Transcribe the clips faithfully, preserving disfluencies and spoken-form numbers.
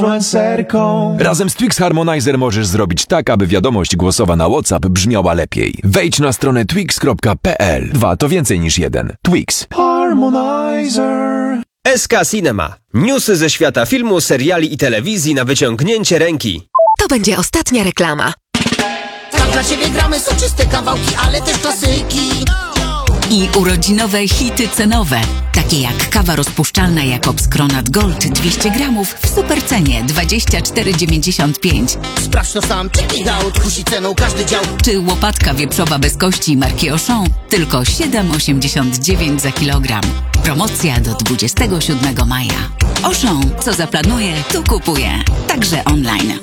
Razem z Twix Harmonizer możesz zrobić tak, aby wiadomość głosowa na WhatsApp brzmiała lepiej. Wejdź na stronę twix kropka p l. Dwa to więcej niż jeden. Twix. Harmonizer. S K Cinema. Newsy ze świata filmu, seriali i telewizji na wyciągnięcie ręki. To będzie ostatnia reklama. Tam dla ciebie gramy soczyste kawałki, ale też klasyki. I urodzinowe hity cenowe, takie jak kawa rozpuszczalna Jakobs Kronat Gold dwieście gramów w supercenie dwadzieścia cztery dziewięćdziesiąt pięć. Sprawdź to sam, check it out, kusi ceną każdy dział. Czy łopatka wieprzowa bez kości marki Auchan tylko siedem osiemdziesiąt dziewięć za kilogram. Promocja do dwudziestego siódmego maja. Auchan, co zaplanuje, tu kupuje. Także online.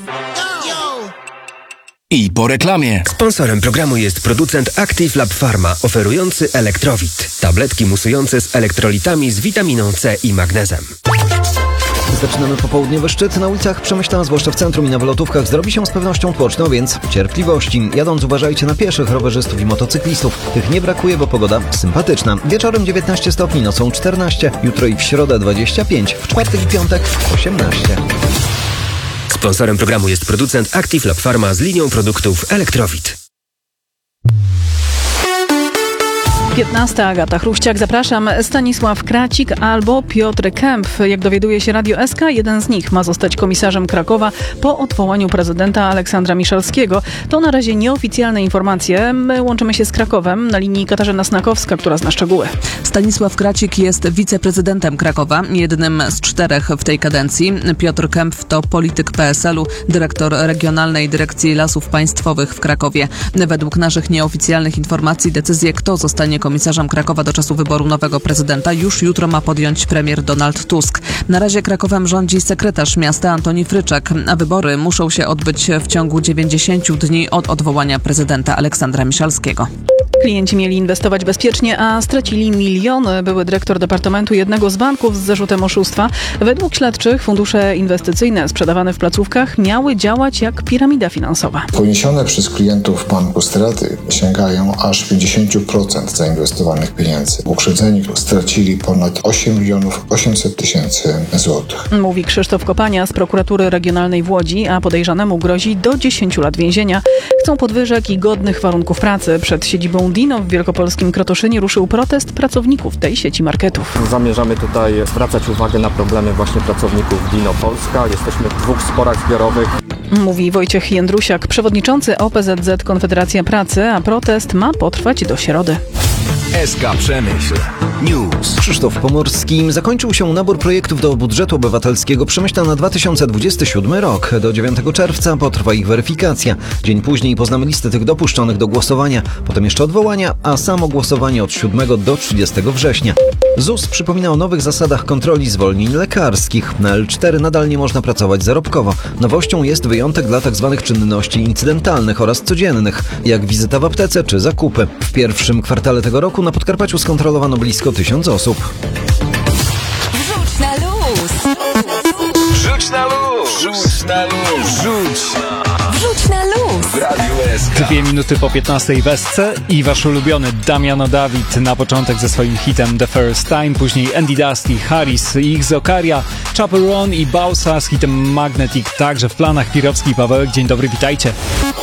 I po reklamie. Sponsorem programu jest producent Active Lab Pharma, oferujący Elektrowit. Tabletki musujące z elektrolitami z witaminą C i magnezem. Zaczynamy popołudniowy szczyt. Na ulicach Przemyśla, zwłaszcza w centrum i na wylotówkach, zrobi się z pewnością tłoczno, więc cierpliwości. Jadąc uważajcie na pieszych, rowerzystów i motocyklistów. Tych nie brakuje, bo pogoda sympatyczna. Wieczorem dziewiętnaście stopni, nocą czternaście, jutro i w środę dwadzieścia pięć, w czwartek i piątek osiemnaście. Sponsorem programu jest producent Active Lab Pharma z linią produktów Elektrowit. piętnasta. Agata Chruściak, zapraszam. Stanisław Kracik albo Piotr Kempf. Jak dowiaduje się Radio S K, jeden z nich ma zostać komisarzem Krakowa po odwołaniu prezydenta Aleksandra Miszalskiego. To na razie nieoficjalne informacje. My łączymy się z Krakowem. Na linii Katarzyna Snakowska, która zna szczegóły. Stanisław Kracik jest wiceprezydentem Krakowa, jednym z czterech w tej kadencji. Piotr Kempf to polityk P S L u, dyrektor Regionalnej Dyrekcji Lasów Państwowych w Krakowie. Według naszych nieoficjalnych informacji decyzję, kto zostanie komisarzem Krakowa do czasu wyboru nowego prezydenta, już jutro ma podjąć premier Donald Tusk. Na razie Krakowem rządzi sekretarz miasta Antoni Fryczek, a wybory muszą się odbyć w ciągu dziewięćdziesięciu dni od odwołania prezydenta Aleksandra Miszalskiego. Klienci mieli inwestować bezpiecznie, a stracili miliony. Były dyrektor departamentu jednego z banków z zarzutem oszustwa. Według śledczych fundusze inwestycyjne sprzedawane w placówkach miały działać jak piramida finansowa. Poniesione przez klientów banku straty sięgają aż pięćdziesiąt procent zainwestowanych pieniędzy. Uprzedzeni stracili ponad osiem milionów osiemset tysięcy złotych. Mówi Krzysztof Kopania z prokuratury regionalnej w Łodzi, a podejrzanemu grozi do dziesięciu lat więzienia. Chcą podwyżek i godnych warunków pracy. Przed siedzibą Dino w wielkopolskim Krotoszynie ruszył protest pracowników tej sieci marketów. Zamierzamy tutaj zwracać uwagę na problemy właśnie pracowników Dino Polska. Jesteśmy w dwóch sporach zbiorowych. Mówi Wojciech Jędrusiak, przewodniczący O P Z Z Konfederacja Pracy, a protest ma potrwać do środy. S K Przemyśl. News. Krzysztof Pomorski. Zakończył się nabór projektów do budżetu obywatelskiego Przemyśla na dwa tysiące dwudziesty siódmy rok. Do dziewiątego czerwca potrwa ich weryfikacja. Dzień później poznamy listę tych dopuszczonych do głosowania. Potem jeszcze odwołania, a samo głosowanie od siódmego do trzydziestego września. Z U S przypomina o nowych zasadach kontroli zwolnień lekarskich. Na L cztery nadal nie można pracować zarobkowo. Nowością jest wyjątek dla tzw. czynności incydentalnych oraz codziennych, jak wizyta w aptece czy zakupy. W pierwszym kwartale tego roku na Podkarpaciu skontrolowano blisko tysiąc osób. Rzuć na luz! Rzuć na luz! Rzuć na luz! Rzuć! Wrzuć na luz! W Radiu S K. Dwie minuty po piętnastej wesce i wasz ulubiony Damiano David na początek ze swoim hitem The First Time, później Andy Dusty, Harris i ich Zokaria, Chaperon i Bausa z hitem Magnetic, także w planach Pirowski i Pawełek. Dzień dobry, witajcie.